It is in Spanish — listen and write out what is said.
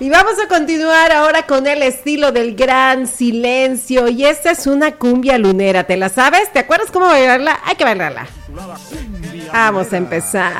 Y vamos a continuar ahora con el estilo del gran silencio. Y esta es una cumbia lunera, ¿te la sabes? ¿Te acuerdas cómo bailarla? Hay que bailarla. Vamos a empezar.